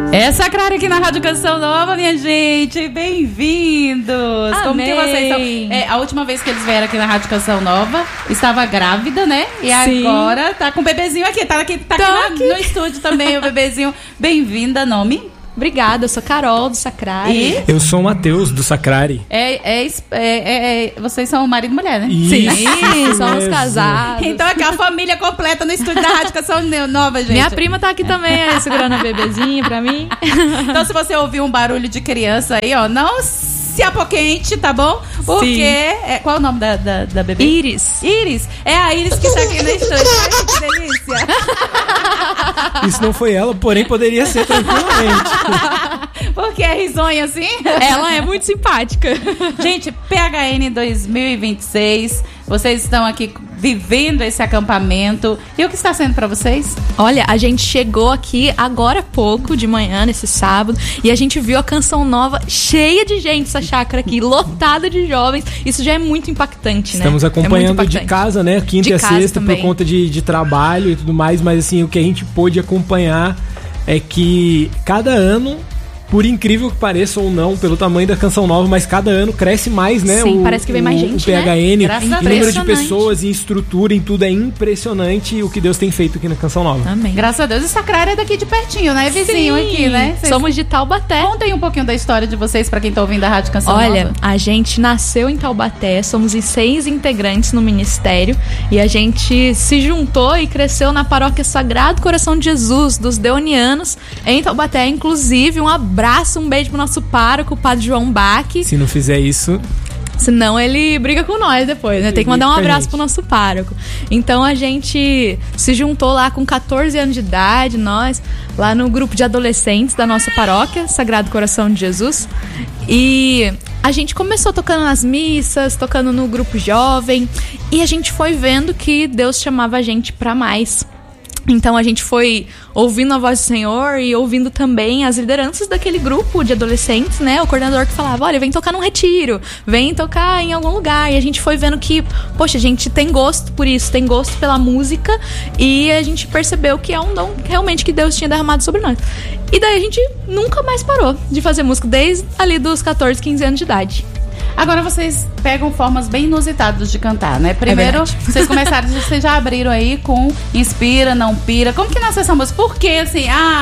É Sacrária aqui na Rádio Canção Nova, minha gente. Bem-vindos. Amém. Como que vocês estão? A última vez que eles vieram aqui na Rádio Canção Nova, estava grávida, né? E Sim. agora tá com o bebezinho aqui. Tá aqui no estúdio também, o bebezinho. Bem-vinda, nome? Obrigada, eu sou Carol, do Sacrária. E? Eu sou o Matheus, do Sacrária. Vocês são marido e mulher, né? Isso. Sim, somos casados. Então aqui a família completa no estúdio da Rádio Canção Nova, gente. Minha prima tá aqui também, aí, segurando a bebezinha pra mim. Então se você ouvir um barulho de criança aí, ó, não se apoquente, tá bom? Porque... qual é o nome da bebê? Iris. Iris. É a Iris que tá aqui no estúdio. Ai, que delícia. Isso não foi ela, porém poderia ser tranquilamente. Porque é risonha assim? Ela é muito simpática. Gente, PHN 2026. Vocês estão aqui vivendo esse acampamento. E o que está sendo para vocês? Olha, a gente chegou aqui agora há pouco, de manhã, nesse sábado, e a gente viu a Canção Nova cheia de gente, essa chácara aqui, lotada de jovens. Isso já é muito impactante, né? Estamos acompanhando de casa, né? Quinta e a sexta, por conta de trabalho e tudo mais. Mas assim, o que a gente pôde acompanhar é que cada ano, por incrível que pareça ou não, pelo tamanho da Canção Nova, mas cada ano cresce mais, né? Sim, parece que vem mais gente, o PHN, né? em número de pessoas, em estrutura, em tudo. É impressionante o que Deus tem feito aqui na Canção Nova. Amém. Graças a Deus. E Sacrária é daqui de pertinho, né? É vizinho. Sim, aqui, né? Somos de Taubaté. Contem um pouquinho da história de vocês pra quem tá ouvindo a Rádio Canção Nova. Olha, a gente nasceu em Taubaté, somos 6 integrantes no ministério e a gente se juntou e cresceu na paróquia Sagrado Coração de Jesus, dos Deonianos, em Taubaté. Inclusive, um abraço, um beijo pro nosso pároco, o Padre João Bach. Se não fizer isso... Senão ele briga com nós depois, né? Tem que mandar um abraço pro nosso pároco. Então a gente se juntou lá com 14 anos de idade, nós, lá no grupo de adolescentes da nossa paróquia, Sagrado Coração de Jesus. E a gente começou tocando nas missas, tocando no grupo jovem. E a gente foi vendo que Deus chamava a gente pra mais. Então a gente foi ouvindo a voz do Senhor e ouvindo também as lideranças daquele grupo de adolescentes, né? O coordenador que falava, olha, vem tocar num retiro, vem tocar em algum lugar. E a gente foi vendo que, poxa, a gente tem gosto por isso, tem gosto pela música. E a gente percebeu que é um dom realmente que Deus tinha derramado sobre nós. E daí a gente nunca mais parou de fazer música, desde ali dos 14, 15 anos de idade. Agora vocês pegam formas bem inusitadas de cantar, né? Primeiro, vocês começaram, vocês já abriram aí com Inspira, Não Pira. Como que nasceu essa música? Por que assim?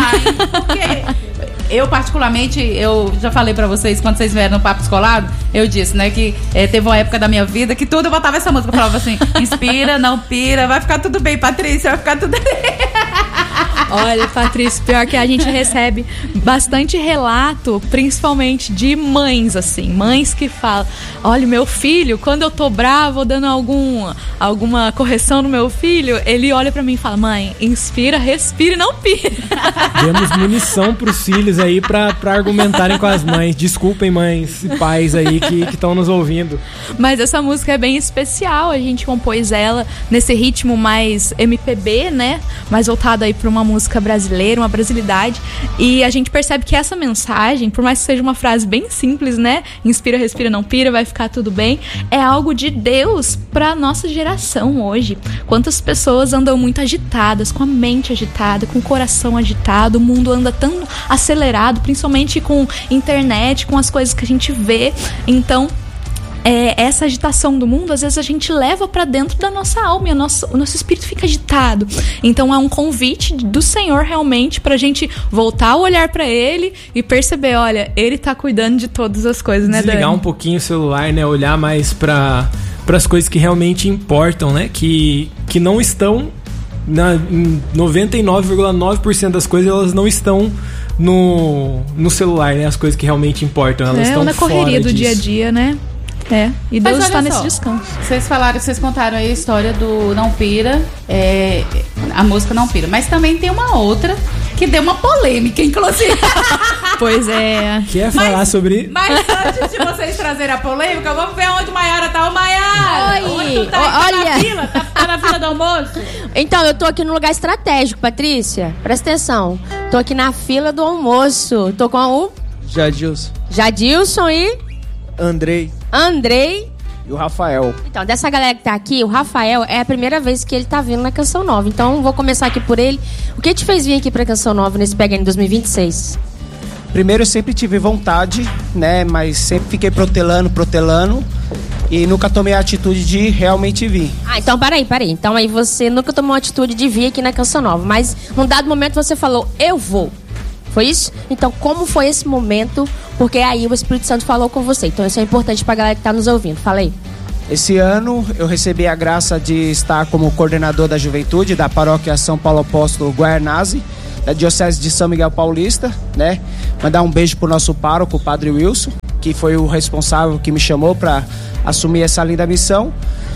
Porque eu particularmente, eu já falei pra vocês, quando vocês vieram no Papo Escolado, eu disse, né, que teve uma época da minha vida que tudo eu botava essa música. Eu falava assim, inspira, não pira, vai ficar tudo bem, Patrícia, vai ficar tudo bem. Olha, Patrícia, pior que a gente recebe bastante relato, principalmente de mães, assim. Mães que falam, olha, meu filho, quando eu tô brava ou dando alguma correção no meu filho, ele olha pra mim e fala, mãe, inspira, respira e não pira. Demos munição pros filhos aí pra argumentarem com as mães. Desculpem, mães e pais aí que estão nos ouvindo. Mas essa música é bem especial, a gente compôs ela nesse ritmo mais MPB, né? Mais voltado aí pra uma música brasileira, uma brasilidade. E a gente percebe que essa mensagem, por mais que seja uma frase bem simples, né? Inspira, respira, não pira, vai ficar tudo bem. É algo de Deus pra nossa geração hoje. Quantas pessoas andam muito agitadas, com a mente agitada, com o coração agitado, o mundo anda tão acelerado, principalmente com internet, com as coisas que a gente vê. Então, essa agitação do mundo, às vezes a gente leva pra dentro da nossa alma e o nosso espírito fica agitado. Então é um convite do Senhor realmente pra gente voltar o olhar pra Ele e perceber, olha, Ele tá cuidando de todas as coisas, né, Dani? Desligar um pouquinho o celular, né? Olhar mais para as coisas que realmente importam, né? Que não estão... em 99,9% das coisas, elas não estão no celular, né? As coisas que realmente importam, elas estão na correria do disso. dia a dia, né? E Deus está nesse descanso. Vocês contaram aí a história do Não Pira, a música Não Pira, mas também tem uma outra que deu uma polêmica, inclusive. Pois é. Quer falar sobre... Mas antes de vocês trazerem a polêmica, vamos ver onde Maiara tá. Ô, Maiara! Oi! Onde tu tá? Olha! Tá na fila? Tá na fila do almoço? Então, eu tô aqui num lugar estratégico, Patrícia. Presta atenção. Tô aqui na fila do almoço. Tô com o... Jadilson e... Andrei e o Rafael. Então, dessa galera que tá aqui, o Rafael é a primeira vez que ele tá vindo na Canção Nova. Então, vou começar aqui por ele. O que te fez vir aqui pra Canção Nova nesse PHN 2026? Primeiro, eu sempre tive vontade, né? Mas sempre fiquei protelando. E nunca tomei a atitude de realmente vir. Então peraí. Então aí você nunca tomou a atitude de vir aqui na Canção Nova. Mas num dado momento você falou, eu vou. Foi isso? Então como foi esse momento? Porque aí o Espírito Santo falou com você. Então isso é importante pra galera que tá nos ouvindo. Fala aí. Esse ano eu recebi a graça de estar como coordenador da juventude da paróquia São Paulo Apóstolo Guaianazes, da Diocese de São Miguel Paulista, né? Mandar um beijo pro nosso pároco, o Padre Wilson, que foi o responsável que me chamou para assumir essa linda missão.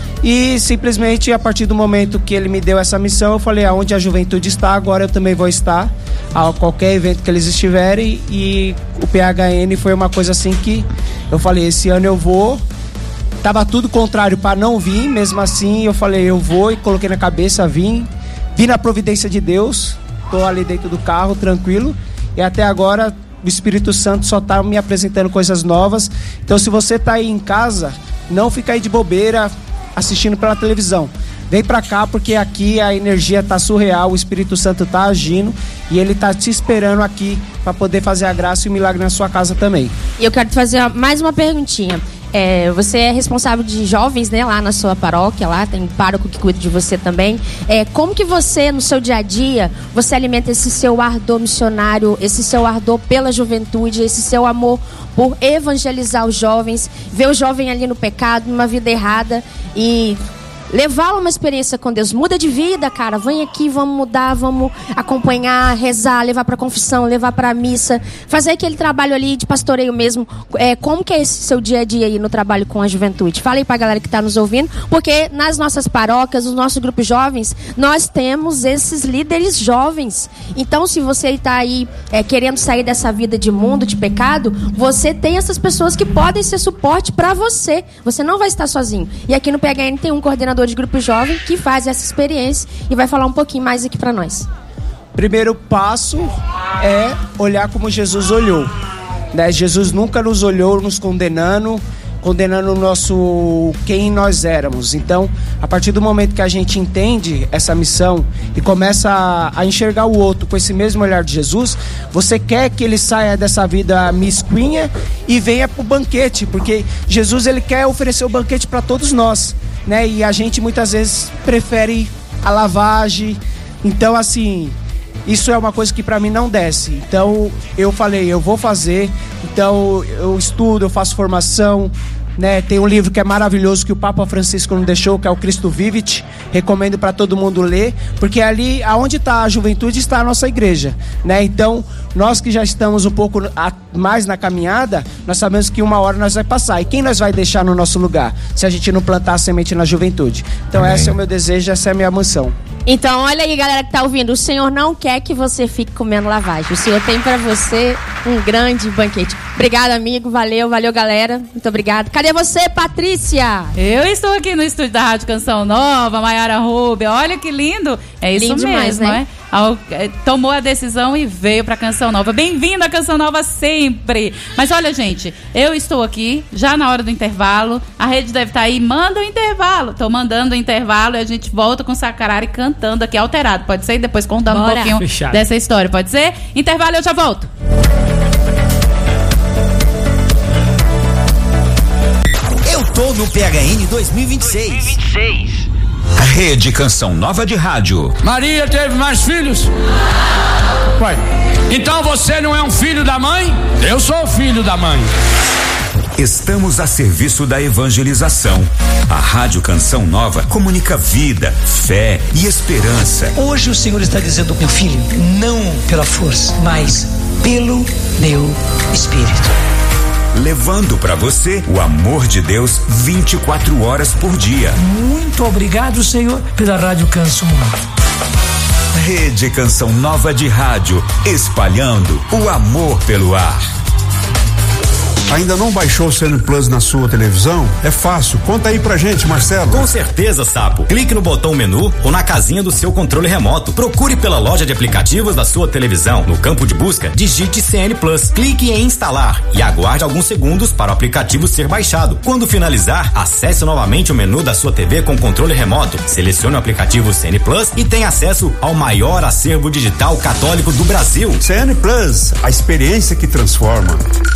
E simplesmente a partir do momento que ele me deu essa missão, eu falei, aonde a juventude está, agora eu também vou estar, a qualquer evento que eles estiverem. E o PHN foi uma coisa assim que eu falei, esse ano eu vou. Tava tudo contrário para não vir, mesmo assim eu falei, eu vou, e coloquei na cabeça, vim na providência de Deus, tô ali dentro do carro, tranquilo, e até agora o Espírito Santo só tá me apresentando coisas novas. Então se você tá aí em casa, não fica aí de bobeira assistindo pela televisão. Vem pra cá, porque aqui a energia tá surreal, o Espírito Santo tá agindo e ele tá te esperando aqui para poder fazer a graça e o milagre na sua casa também. E eu quero te fazer mais uma perguntinha. Você é responsável de jovens, né, lá na sua paróquia, lá tem um pároco que cuida de você também. Como que você, no seu dia a dia, você alimenta esse seu ardor missionário, esse seu ardor pela juventude, esse seu amor por evangelizar os jovens, ver o jovem ali no pecado, numa vida errada e levá-lo a uma experiência com Deus? Muda de vida, cara, vem aqui, vamos mudar, vamos acompanhar, rezar, levar pra confissão, levar pra missa, fazer aquele trabalho ali de pastoreio mesmo. Como que é esse seu dia a dia aí no trabalho com a juventude? Fala aí pra galera que tá nos ouvindo, porque nas nossas paróquias, nos nossos grupos jovens, nós temos esses líderes jovens. Então, se você tá aí querendo sair dessa vida de mundo, de pecado, você tem essas pessoas que podem ser suporte pra você. Você não vai estar sozinho. E aqui no PHN tem um coordenador de grupo jovem que faz essa experiência e vai falar um pouquinho mais aqui para nós. Primeiro passo é olhar como Jesus olhou, né? Jesus nunca nos olhou nos condenando o nosso quem nós éramos. Então, a partir do momento que a gente entende essa missão e começa a enxergar o outro com esse mesmo olhar de Jesus, você quer que ele saia dessa vida mesquinha e venha pro banquete, porque Jesus, ele quer oferecer o banquete para todos nós, né? E a gente muitas vezes prefere a lavagem. Então, assim, isso é uma coisa que pra mim não desce. Então eu falei, eu vou fazer. Então eu estudo, eu faço formação, né? Tem um livro que é maravilhoso que o Papa Francisco nos deixou, que é o Cristo Vivit. Recomendo para todo mundo ler, porque ali aonde está a juventude está a nossa igreja, né? Então nós que já estamos um pouco mais na caminhada, nós sabemos que uma hora nós vai passar. E quem nós vai deixar no nosso lugar se a gente não plantar a semente na juventude? Então Esse é o meu desejo, essa é a minha missão. Então, olha aí, galera que tá ouvindo, o Senhor não quer que você fique comendo lavagem. O Senhor tem pra você um grande banquete. Obrigado, amigo, valeu, galera. Muito obrigado. Cadê você, Patrícia? Eu estou aqui no estúdio da Rádio Canção Nova, Maiara Rubia. Olha que lindo. É isso lindo mesmo, demais, né? Tomou a decisão e veio pra Canção Nova. Bem-vindo à Canção Nova sempre. Mas olha, gente, eu estou aqui já na hora do intervalo. A rede deve estar aí, manda o intervalo. Tô mandando o intervalo e a gente volta com o Sacarari cantando aqui alterado. Pode ser? E depois contando um pouquinho Fechado. Dessa história. Pode ser? Intervalo, eu já volto. Eu tô no PHN 2026. Rede Canção Nova de Rádio. Maria teve mais filhos? Ué, então você não é um filho da mãe? Eu sou filho da mãe. Estamos a serviço da evangelização. A Rádio Canção Nova comunica vida, fé e esperança. Hoje o Senhor está dizendo, meu filho, não pela força, mas pelo meu Espírito. Levando para você o amor de Deus 24 horas por dia. Muito obrigado, Senhor, pela Rádio Canção Nova. Rede Canção Nova de Rádio, espalhando o amor pelo ar. Ainda não baixou o CN Plus na sua televisão? É fácil. Conta aí pra gente, Marcelo. Com certeza, Sapo. Clique no botão menu ou na casinha do seu controle remoto. Procure pela loja de aplicativos da sua televisão. No campo de busca, digite CN Plus. Clique em instalar e aguarde alguns segundos para o aplicativo ser baixado. Quando finalizar, acesse novamente o menu da sua TV com controle remoto. Selecione o aplicativo CN Plus e tenha acesso ao maior acervo digital católico do Brasil. CN Plus, a experiência que transforma.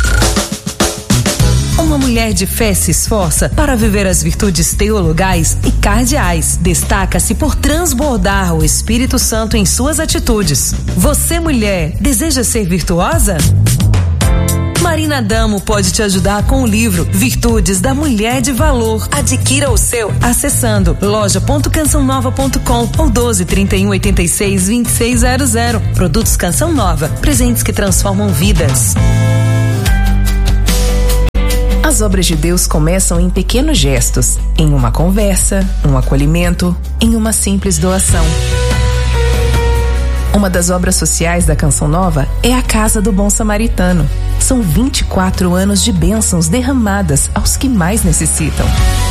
Uma mulher de fé se esforça para viver as virtudes teologais e cardeais. Destaca-se por transbordar o Espírito Santo em suas atitudes. Você, mulher, deseja ser virtuosa? Marina Damo pode te ajudar com o livro Virtudes da Mulher de Valor. Adquira o seu acessando loja.cançãonova.com ou 12 31 86 2600. Produtos Canção Nova, presentes que transformam vidas. As obras de Deus começam em pequenos gestos, em uma conversa, um acolhimento, em uma simples doação. Uma das obras sociais da Canção Nova é a Casa do Bom Samaritano. São 24 anos de bênçãos derramadas aos que mais necessitam.